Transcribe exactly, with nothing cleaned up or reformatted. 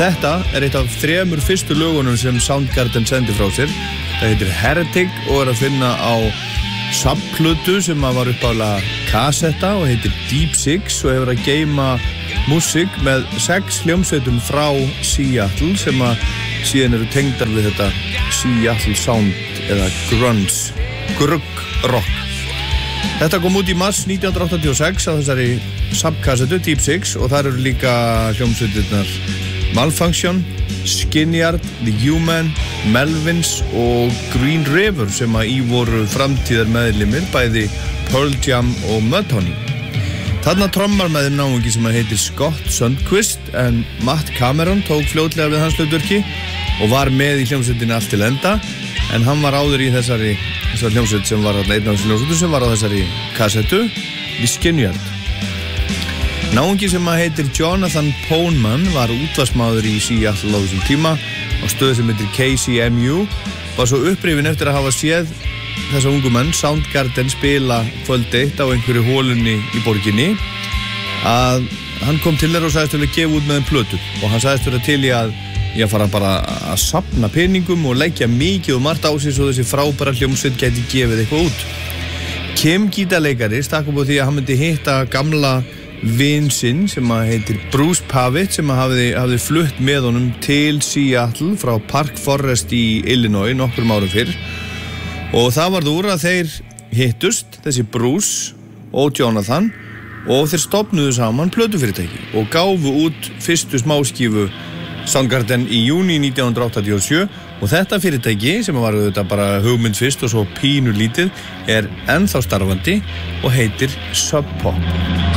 þetta er eitt af þremur fyrstu lögunum sem Soundgarden sendi frá sér. Það heitir Heretic og er að finna á subplötu sem var uppálega kassetta og heitir Deep Six og hefur að geyma músík með sex hljómsveitum frá Seattle sem að síðan eru tengdar við þetta Seattle Sound eða grunge, grugg rock. Þetta kom út í mars nítján hundruð áttatíu og sex á þessari subkassettu Deep Six og þar eru líka hljómsveitirnar Malfunction, Skinyard, The Human, Melvins og Green River sem að í voru framtíðar meðlimir bæði Pearl Jam og Mudhoney. Þarna trommar með þeim náungi sem að heitir Scott Sundquist en Matt Cameron tók fljótlega við hans hlutverki og var með í hljómsveitinni allt til enda en hann var áður í þessari, þessari hljómsveit sem var einn af þessu hljómsveitum sem var á þessari kassettu The Skinyard. Náungi sem að heitir Jonathan Poneman var útvarpsmaður í Seattle á þessum tíma á stöðu sem heitir K C M U var svo upprifinn eftir að hafa séð þessa ungu menn Soundgarden spila kvöld eitt á einhverju hólunni í borginni að hann kom til þeirra og sagðist vilja gefa út með þeim plötu og hann sagðist vera til í að ég fara bara að safna peningum og leggja mikið og margt á sig svo þessi frábæra hljómsveit gæti gefið eitthvað út. Kim gítarleikari stakk upp á því að hann myndi hitta gamla vin sinn sem að heitir Bruce Pavitt sem að hafði, hafði flutt með honum til Seattle frá Park Forest í Illinois nokkrum árum fyrr og það varð úr að þeir hittust, þessi Bruce og Jonathan og þeir stofnuðu saman plötufyrirtæki og gáfu út fyrstu smáskífu Soundgarden í júní nítján hundruð áttatíu og sjö og þetta fyrirtæki sem var auðvitað bara hugmynd fyrst og svo pínu lítið er ennþá starfandi og heitir Sub Pop.